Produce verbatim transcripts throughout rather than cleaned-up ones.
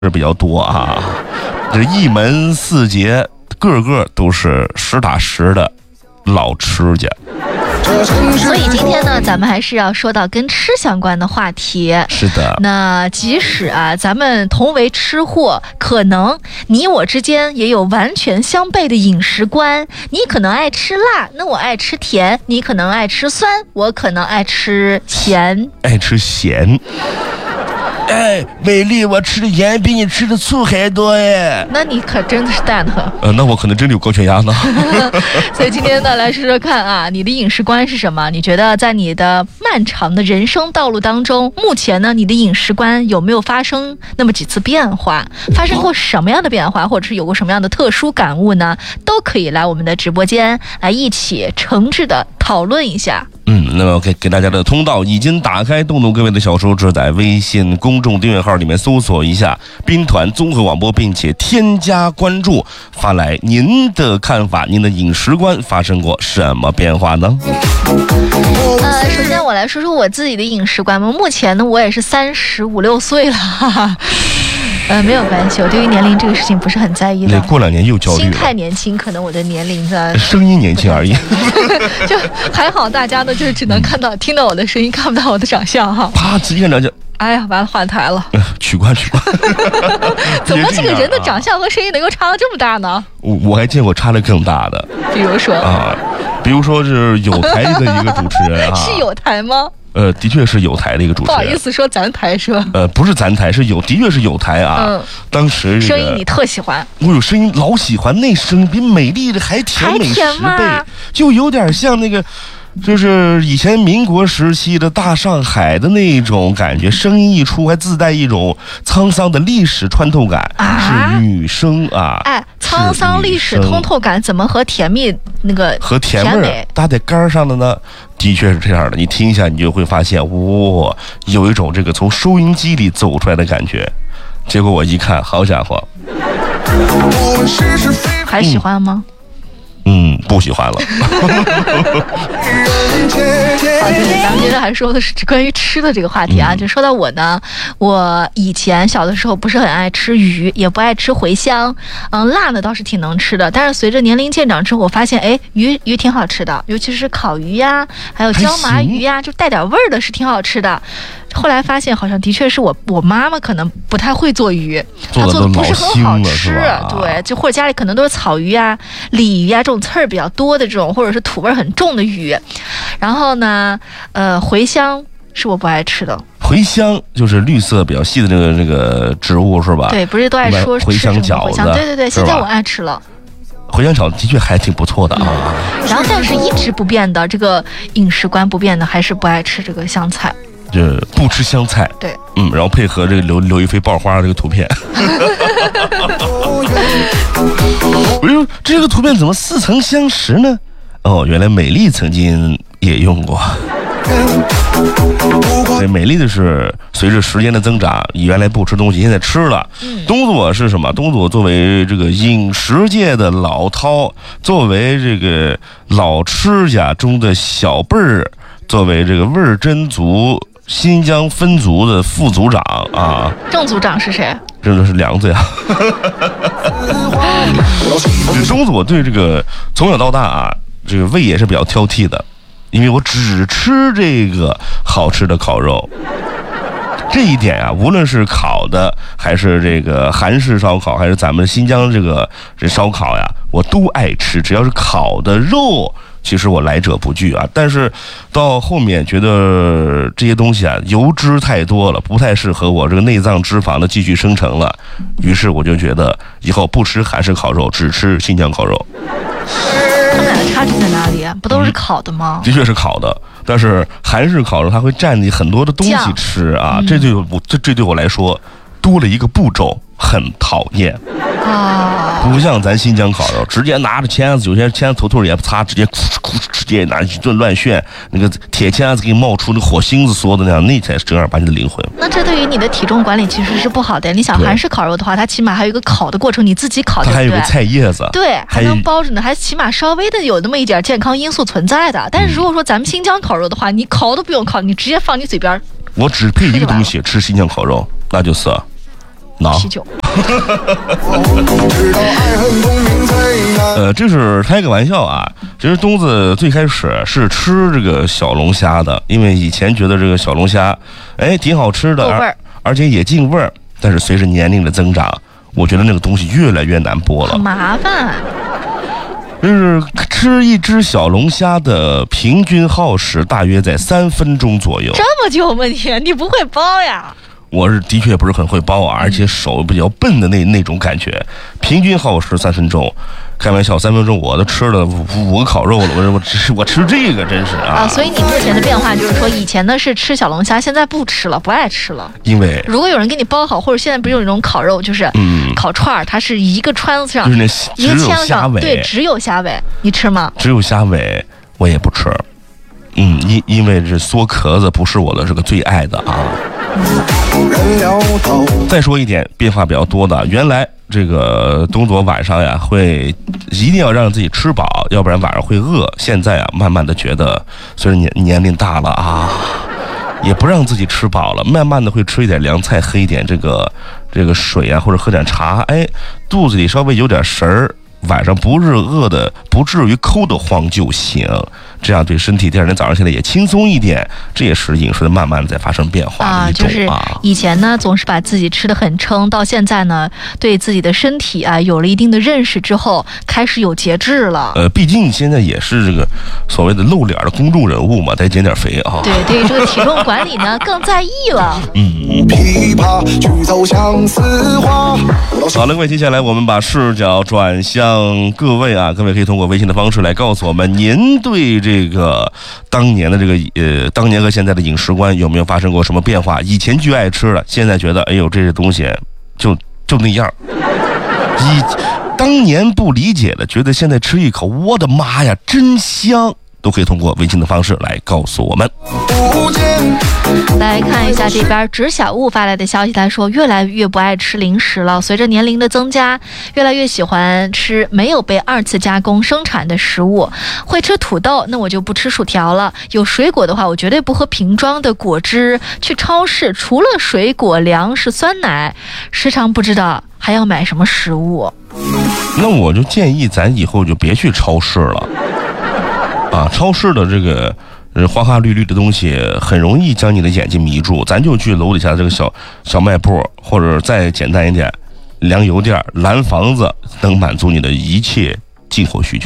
是比较多啊，这一门四杰个个都是实打实的老吃家。 所以今天呢，咱们还是要说到跟吃相关的话题。 是的。 那即使啊，咱们同为吃货，可能你我之间也有完全相悖的饮食观。你可能爱吃辣，那我爱吃甜；你可能爱吃酸，我可能爱吃咸。 爱吃咸。哎，美丽，我吃的盐比你吃的醋还多耶。 那你可真的是蛋疼。 呃，那我可能真的有高血压呢。 所以今天呢，来说说看啊，你的饮食观是什么？你觉得在你的漫长的人生道路当中，目前呢，你的饮食观有没有发生那么几次变化？发生过什么样的变化，或者是有过什么样的特殊感悟呢？都可以来我们的直播间来一起诚挚的讨论一下。 嗯，那么给给大家的通道已经打开，动动各位的小手指，在微信公众订阅号里面搜索一下兵团综合广播，并且添加关注，发来您的看法，您的饮食观发生过什么变化呢？ 呃，首先我来说说我自己的饮食观吧。目前呢，我也是三十五六岁了，哈哈。呃，没有关系，我对于年龄这个事情不是很在意的。 过两年又焦虑了。 心态年轻，可能我的年龄的声音年轻而已。 就还好，大家呢就是只能看到、嗯、听到我的声音，看不到我的长相哈。 啪，直接两就。 哎呀，完了，换台了。 呃、取关取关。 怎么这个人的长相和声音能够差到这么大呢？ 我我还见过差的更大的。 比如说啊，比如说是有台的一个主持人啊。 是有台吗？ 呃，的确是有台的一个主持人。 不好意思说咱台是吧？ 呃，不是咱台，是有，的确是有台啊。嗯。当时、这个、 声音你特喜欢。 我有声音老喜欢，那声比美丽的还甜美十倍，就有点像那个。就是以前民国时期的大上海的那种感觉，声音一出还自带一种沧桑的历史穿透感，啊、是女生啊！ 哎，沧桑历史通透感怎么和甜蜜那个和甜味儿搭在杆上的呢？的确是这样的，你听一下，你就会发现，哇、哦，有一种这个从收音机里走出来的感觉。结果我一看，好家伙， 还喜欢吗？ 嗯嗯，不喜欢了。 好，对，咱们接着还说的是关于吃的这个话题啊。嗯、就说到我呢，我以前小的时候不是很爱吃鱼，也不爱吃茴香，嗯，辣呢倒是挺能吃的。但是随着年龄渐长之后，我发现，哎，鱼鱼挺好吃的，尤其是烤鱼呀，还有椒麻鱼呀，就带点味儿的是挺好吃的。后来发现，好像的确是我我妈妈可能不太会做鱼，她做的不是很好吃。对，就或者家里可能都是草鱼啊、鲤鱼啊这种刺儿比较多的这种，或者是土味很重的鱼。然后呢，呃，茴香是我不爱吃的。 茴香就是绿色比较细的那个那个植物是吧？ 对，不是都爱说茴香饺子？ 对对对，现在我爱吃了。 茴香饺子的确还挺不错的啊。 嗯、然后，但是一直不变的这个饮食观不变的，还是不爱吃这个香菜。 就不吃香菜， 对， 嗯，然后配合这个刘刘亦菲爆花这个图片，我说这个图片怎么似曾相识呢？哦，原来美丽曾经也用过。对，美丽的是随着时间的增长，原来不吃东西，现在吃了。嗯、东佐是什么？东佐作为这个饮食界的老饕，作为这个老吃家中的小辈儿，作为这个味儿真足。新疆分族的副族长啊， 正族长是谁？ 真的是梁子呀！东子，我对这个从小到大啊，这个胃也是比较挑剔的，因为我只吃这个好吃的烤肉。这一点啊，无论是烤的，还是这个韩式烧烤，还是咱们新疆这个这烧烤呀，我都爱吃。只要是烤的肉，其实我来者不拒啊。但是到后面觉得这些东西啊，油脂太多了，不太适合我这个内脏脂肪的继续生成了。于是我就觉得以后不吃韩式烤肉，只吃新疆烤肉。 他们俩的差距在哪里啊？不都是烤的吗？ 嗯、的确是烤的。但是韩式烤肉它会蘸你很多的东西吃啊，嗯、这对我这这对我来说多了一个步骤，很讨厌啊！不像咱新疆烤肉，直接拿着签子，有些签子头头也不擦，直接咕咕直接拿一顿乱炫，那个铁签子给你冒出那火星子缩的那样，那才是正儿八经的灵魂。 那这对于你的体重管理其实是不好的。你想韩式烤肉的话，它起码还有一个烤的过程，你自己烤， 它还有个菜叶子， 对，还能包着呢，还起码稍微的有那么一点健康因素存在的。但是如果说咱们新疆烤肉的话，你烤都不用烤，你直接放你嘴边， 我只配一个东西吃新疆烤肉，那就是喏啤酒。 呃，这是开个玩笑啊。其实东子最开始是吃这个小龙虾的，因为以前觉得这个小龙虾，哎，挺好吃的，而而且也进味儿。但是随着年龄的增长，我觉得那个东西越来越难剥了， 很麻烦。 就是吃一只小龙虾的平均耗时大约在三分钟左右。 这么久吗你？你不会剥呀？ 我是的确不是很会剥啊，而且手比较笨的那那种感觉。平均耗时三分钟，开玩笑，三分钟我都吃了五五个烤肉了，我我吃我吃这个真是啊！ 啊，所以你目前的变化就是说，以前呢是吃小龙虾，现在不吃了，不爱吃了。 因为如果有人给你包好，或者现在不是有那种烤肉，就是嗯烤串儿，它是一个串子上， 就是那一个签子上， 尾， 对，只有虾尾，你吃吗？ 只有虾尾，我也不吃。嗯，因因为这缩壳子不是我的这个最爱的啊。再说一点变化比较多的，原来这个东佐晚上呀会一定要让自己吃饱，要不然晚上会饿。现在啊，慢慢的觉得随着年年龄大了啊，也不让自己吃饱了，慢慢的会吃一点凉菜，喝一点这个这个水啊，或者喝点茶，哎，肚子里稍微有点食儿。晚上不是饿的，不至于抠得慌就行，这样对身体第二天早上起来也轻松一点。这也是饮食的慢慢在发生变化的一种啊。 就是以前呢总是把自己吃得很撑，到现在呢对自己的身体啊有了一定的认识之后，开始有节制了。 呃，毕竟现在也是这个所谓的露脸的公众人物嘛，得减点肥啊。 对对，这个体重管理呢更在意了。 嗯。好了，各位，接下来我们把视角转向各位啊，各位可以通过微信的方式来告诉我们，您对这个当年的这个呃，当年和现在的饮食观有没有发生过什么变化？以前巨爱吃了，现在觉得哎呦，这些东西就就那样。以当年不理解的，觉得现在吃一口，我的妈呀，真香！都可以通过微信的方式来告诉我们。 来看一下这边直小雾发来的消息，他说越来越不爱吃零食了，随着年龄的增加，越来越喜欢吃没有被二次加工生产的食物。会吃土豆，那我就不吃薯条了。有水果的话，我绝对不喝瓶装的果汁。去超市除了水果、粮食、酸奶，时常不知道还要买什么食物。 那我就建议咱以后就别去超市了。啊，超市的这个呃花花绿绿的东西很容易将你的眼睛迷住，咱就去楼底下这个小小卖部，或者再简单一点，粮油店、蓝房子，能满足你的一切进口需求。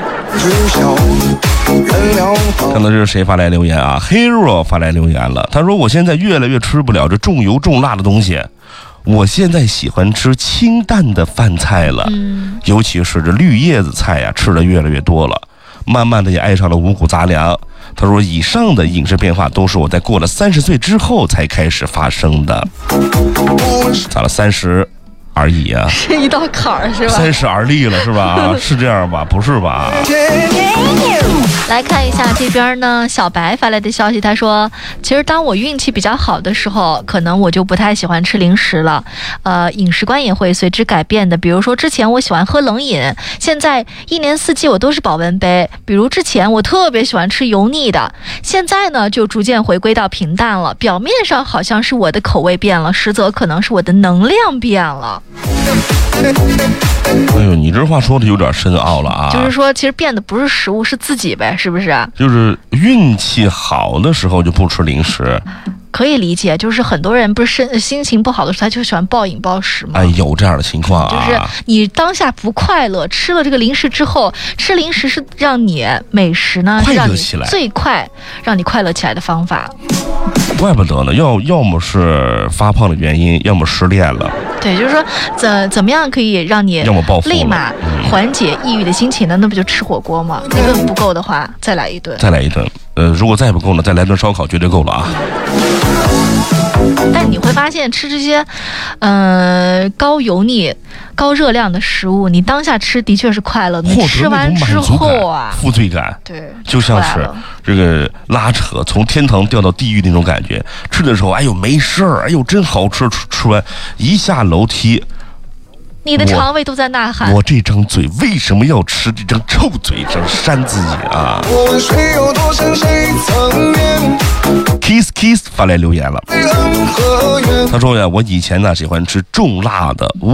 看到这是谁发来留言啊 ？Hero 发来留言了，他说我现在越来越吃不了这重油重辣的东西。我现在喜欢吃清淡的饭菜了，嗯、尤其是这绿叶子菜呀、啊，吃的越来越多了。慢慢的也爱上了五谷杂粮。他说以上的饮食变化都是我在过了三十岁之后才开始发生的。咋了？三十而已啊， 是一道坎儿是吧？ 三十而立了是吧？是这样吧？不是吧？ 来看一下这边呢，小白发来的消息，他说其实当我运气比较好的时候，可能我就不太喜欢吃零食了，呃，饮食观也会随之改变的。比如说之前我喜欢喝冷饮，现在一年四季我都是保温杯。比如之前我特别喜欢吃油腻的，现在呢就逐渐回归到平淡了。表面上好像是我的口味变了，实则可能是我的能量变了。 哎呦，你这话说的有点深奥了啊！ 就是说，其实变的不是食物，是自己呗，是不是？ 就是运气好的时候就不吃零食， 可以理解。就是很多人不是身心情不好的时候，他就喜欢暴饮暴食嘛。 哎，有这样的情况啊！ 就是你当下不快乐，吃了这个零食之后，吃零食是让你美食呢，是让你最快让你快乐起来的方法。 怪不得呢，要要么是发胖的原因，要么失恋了。 对，就是说怎怎么样可以让你立马缓解抑郁的心情呢？那不就吃火锅吗？一顿不够的话，再来一顿。 再来一顿，呃，如果再不够呢，再来顿烧烤绝对够了啊。 但你会发现吃这些，呃，高油腻、高热量的食物，你当下吃的确是快乐，你吃完之后啊， 负罪感， 对， 就像是这个拉扯从天堂掉到地狱那种感觉。吃的时候，哎呦没事儿，哎呦真好吃，吃吃完一下楼梯， 你的肠胃都在呐喊。 我这张嘴为什么要吃这张臭嘴，这扇自己啊！ kiss kiss 发来留言了，他说呀，我以前呢喜欢吃重辣的